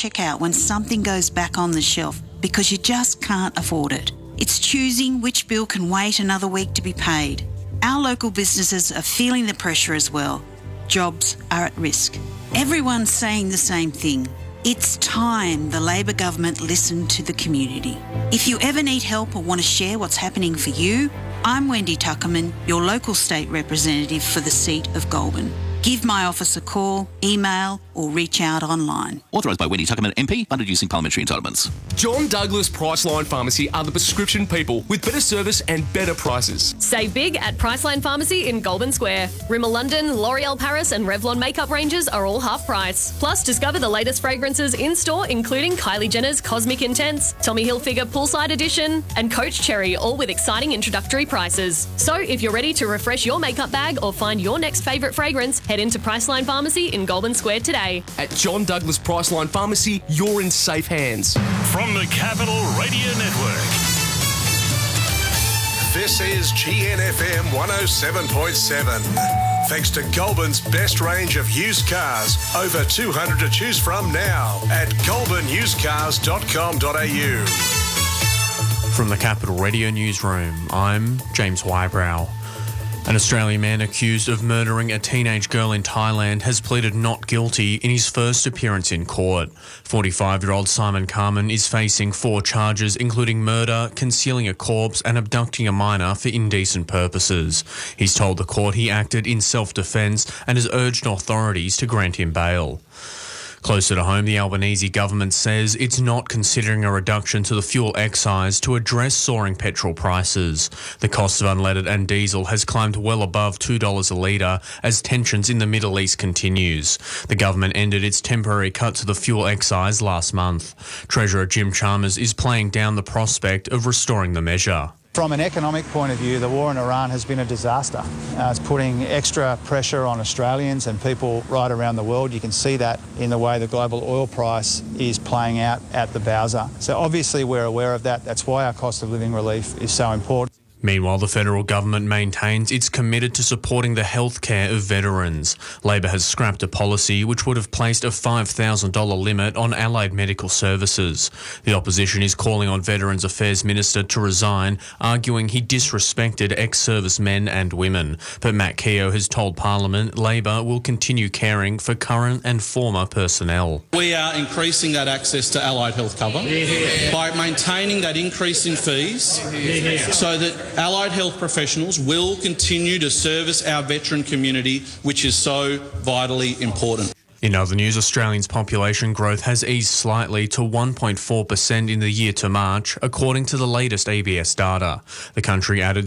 checkout when something goes back on the shelf because you just can't afford it. It's choosing which bill can wait another week to be paid. Our local businesses are feeling the pressure as well. Jobs are at risk. Everyone's saying the same thing. It's time the Labor government listened to the community. If you ever need help or want to share what's happening for you, I'm Wendy Tuckerman, your local state representative for the seat of Goulburn. Give my office a call, email or reach out online. Authorised by Wendy Tuckerman MP, funded using parliamentary entitlements. John Douglas Priceline Pharmacy are the prescription people with better service and better prices. Save big at Priceline Pharmacy in Goulburn Square. Rimmel London, L'Oreal Paris and Revlon makeup ranges are all half price. Plus, discover the latest fragrances in-store, including Kylie Jenner's Cosmic Intense, Tommy Hilfiger Poolside Edition and Coach Cherry, all with exciting introductory prices. So, if you're ready to refresh your makeup bag or find your next favourite fragrance, head into Priceline Pharmacy in Goulburn Square today. At John Douglas Priceline Pharmacy, you're in safe hands. From the Capital Radio Network. This is GNFM 107.7. Thanks to Goulburn's best range of used cars. Over 200 to choose from now at goulburnusedcars.com.au. From the Capital Radio Newsroom, I'm James Wybrow. An Australian man accused of murdering a teenage girl in Thailand has pleaded not guilty in his first appearance in court. 45-year-old Simon Carman is facing 4 charges, including murder, concealing a corpse and abducting a minor for indecent purposes. He's told the court he acted in self-defence and has urged authorities to grant him bail. Closer to home, the Albanese government says it's not considering a reduction to the fuel excise to address soaring petrol prices. The cost of unleaded and diesel has climbed well above $2 a litre as tensions in the Middle East continues. The government ended its temporary cut to the fuel excise last month. Treasurer Jim Chalmers is playing down the prospect of restoring the measure. From an economic point of view, the war in Iran has been a disaster. It's putting extra pressure on Australians and people right around the world. You can see that in the way the global oil price is playing out at the Bowser. So obviously we're aware of that. That's why our cost of living relief is so important. Meanwhile, the federal government maintains it's committed to supporting the healthcare of veterans. Labor has scrapped a policy which would have placed a $5,000 limit on allied medical services. The opposition is calling on Veterans Affairs Minister to resign, arguing he disrespected ex-servicemen and women. But Matt Keogh has told Parliament Labor will continue caring for current and former personnel. We are increasing that access to allied health cover by maintaining that increase in fees so that allied health professionals will continue to service our veteran community, which is so vitally important. In other news, Australians' population growth has eased slightly to 1.4% in the year to March, according to the latest ABS data. The country added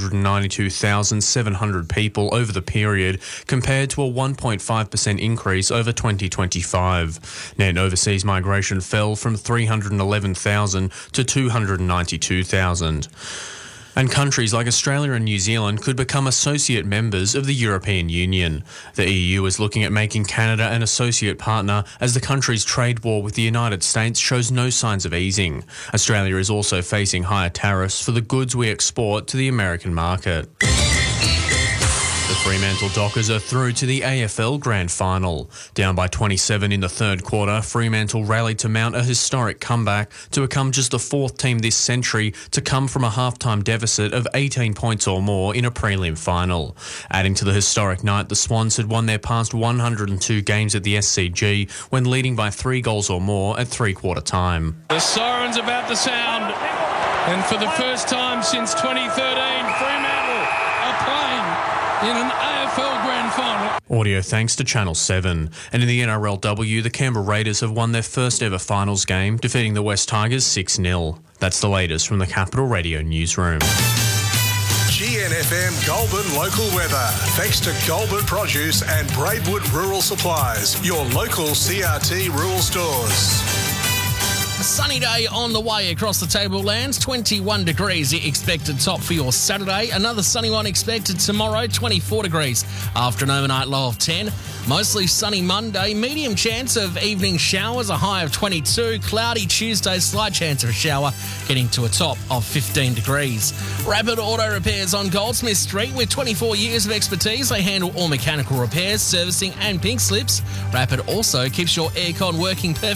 392,700 people over the period, compared to a 1.5% increase over 2025. Net overseas migration fell from 311,000 to 292,000. And countries like Australia and New Zealand could become associate members of the European Union. The EU is looking at making Canada an associate partner as the country's trade war with the United States shows no signs of easing. Australia is also facing higher tariffs for the goods we export to the American market. The Fremantle Dockers are through to the AFL Grand Final. Down by 27 in the third quarter, Fremantle rallied to mount a historic comeback to become just the 4th team this century to come from a half-time deficit of 18 points or more in a prelim final. Adding to the historic night, the Swans had won their past 102 games at the SCG when leading by 3 goals or more at three-quarter time. The siren's about to sound, and for the first time since 2013, Fremantle are playing in an AFL Grand Final. Audio thanks to Channel 7. And in the NRLW, the Canberra Raiders have won their first ever finals game, defeating the West Tigers 6-0. That's the latest from the Capital Radio Newsroom. GNFM Goulburn local weather. Thanks to Goulburn Produce and Braidwood Rural Supplies, your local CRT rural stores. A sunny day on the way across the tablelands. 21 degrees the expected top for your Saturday. Another sunny one expected tomorrow, 24 degrees. After an overnight low of 10. Mostly sunny Monday. Medium chance of evening showers, a high of 22. Cloudy Tuesday, slight chance of a shower, getting to a top of 15 degrees. Rapid Auto Repairs on Goldsmith Street. With 24 years of expertise, they handle all mechanical repairs, servicing and pink slips. Rapid also keeps your aircon working perfectly